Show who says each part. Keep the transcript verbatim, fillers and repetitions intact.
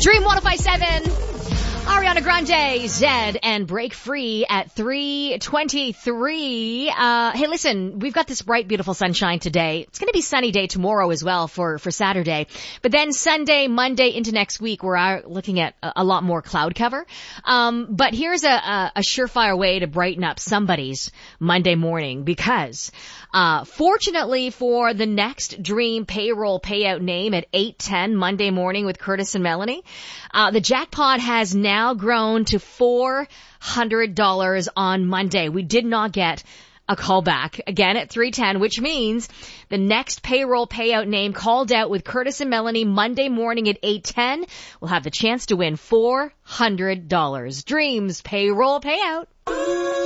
Speaker 1: Dream one oh five seven. Ariana Grande, Zed, and Break Free at three twenty-three. Uh, hey, listen, we've got this bright, beautiful sunshine today. It's going to be sunny day tomorrow as well for, for Saturday. But then Sunday, Monday into next week, we're looking at a, a lot more cloud cover. Um, but here's a, a, a surefire way to brighten up somebody's Monday morning because, uh, fortunately for the next Dream payroll payout name at eight ten Monday morning with Curtis and Melanie, uh, the jackpot has now now grown to four hundred dollars on Monday. We did not get a call back again at three ten, which means the next payroll payout name called out with Curtis and Melanie Monday morning at eight ten will have the chance to win four hundred dollars. Dreams payroll payout.